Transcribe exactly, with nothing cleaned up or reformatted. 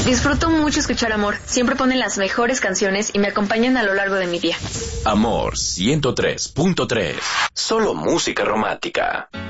Disfruto mucho escuchar Amor. Siempre ponen las mejores canciones y me acompañan a lo largo de mi día. Amor ciento tres punto tres. Solo música romántica.